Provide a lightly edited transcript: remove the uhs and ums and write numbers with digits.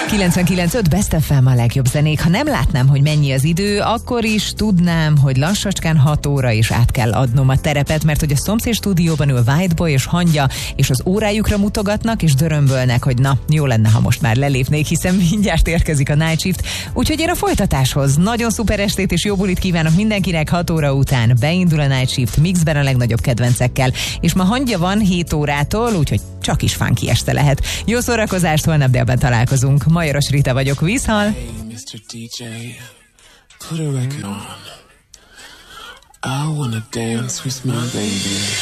99.5 Best FM a legjobb zenék. Ha nem látnám, hogy mennyi az idő, akkor is tudnám, hogy lassacskán 6 óra is át kell adnom a terepet, mert hogy a szomszéd stúdióban ül Whiteboy és Hangya, és az órájukra mutogatnak, és dörömbölnek, hogy na, jó lenne, ha most már lelépnék, hiszen mindjárt érkezik a Night Shift. Úgyhogy én a folytatáshoz nagyon szuper estét és jó bulit kívánok mindenkinek. 6 óra után beindul a Night Shift mixben a legnagyobb kedvencekkel. És ma Hangya van 7 órától, úgyhogy csak is funky este lehet. Jó szórakozást, holnap délben találkozunk. Majoros Rita vagyok, Vízhal. Hey, Mr. DJ, put a record on. I wanna dance with my baby.